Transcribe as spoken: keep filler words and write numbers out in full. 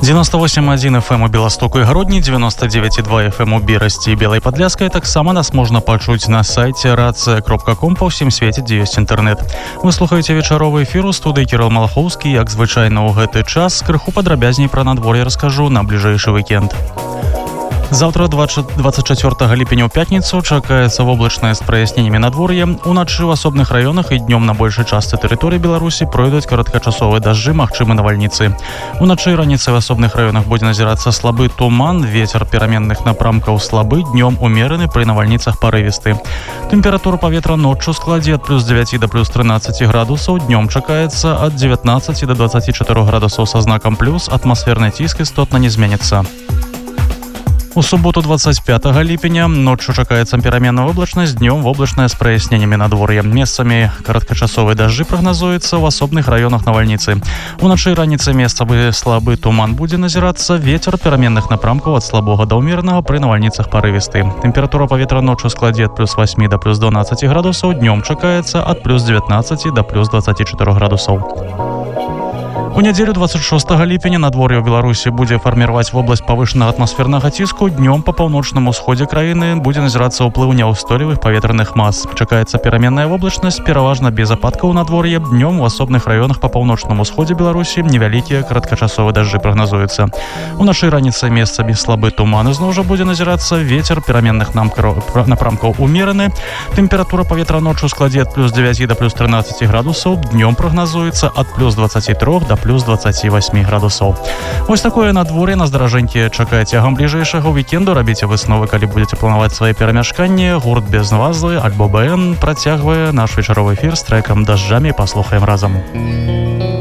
девяносто восемь один эф эм у Беластоку и Гродні, девяносто девять и два эф эм у Берасці і Белай Падляскай. Таксама нас можна пачуць на сайце рацыя кропка ком па ўсім свеце, дзе ёсць інтэрнэт. Вы слухаеце вечаровы эфір у студыі Кірыл Малахоўскі. Як звычайна ў гэты час, крыху падрабязней пра надвор'е раскажу на бліжэйшы вікенд. Завтра, двадцать четвёртого ліпеня ў пятніцу, чакаецца воблачнае з праясненнямі надвор'я. Уначы ў асобных раёнах і днём на большай частцы тэрыторыі Беларусі пройдуць кароткачасовыя дажджы, магчымы навальніцы. Уначы і раніцай в асобных раёнах будзе назірацца слабы туман, вецер пераменных напрамкаў слабы, днём умераны, пры навальніцах парывісты. Тэмпература паветра ноччу складзе ад плюс дзевяці да плюс трынаццаці градусаў, днём чакаецца ад дзевятнаццаці да дваццаці чатырох градусаў са знакам плюс, атмасферны ціск істотна не зменіцца. У суботу, двадцать пятого ліпеня, ноччу чакаецца пераменная воблачнасць, днём воблачная з праясненнямі надвор'я. Месцамі кароткачасовыя дажджы прагназуецца ў асобных раёнах навальніцы. Уначы і раніцай месцамі слабы туман будзе назірацца, вецер пераменных напрамкаў ад слабога да ўмеранага, пры навальніцах парывісты. Тэмпература паветра ноччу складзе ад плюс восьмі да плюс дванаццаці градусаў, днём чакаецца ад плюс дзевятнаццаці да плюс дваццаці чатырох градусаў. У нядзелю двадцать шостого ліпеня надвор'е ў Беларусі будзе фарміраваць вобласць павышанага атмасфернага ціску. Днём па паўночным усходзе краіны будзе назірацца ўплыў няўстойлівых паветраных мас. Чакаецца пераменная воблачнасць, пераважна без ападкаў надвор'я. Днём у асобных раёнах па паўночным усходзе Беларусі невялікія кароткачасовыя дажджы прагназуюцца. Уначы і раніцай месцамі слабы туман, ізноў жа будзе назірацца, вецер пераменных напрамкаў умераны. Тэмпература паветра ноччу складзе ад плюс дзевяці да плюс трынаццаці градусаў, днём прагназуецца ад плюс дваццаці трох да плюс дваццаці восьмі градусаў. Вось такое надвор'е нас даражэнькі чакае цягам бліжэйшага вікенду. Рабіце высновы, калі будзеце планаваць свае перамяшканні. Гурт без назвы альбо бэ эн працягвае наш вечаровы эфір з трэкам «Дажджамі». Паслухаем разам.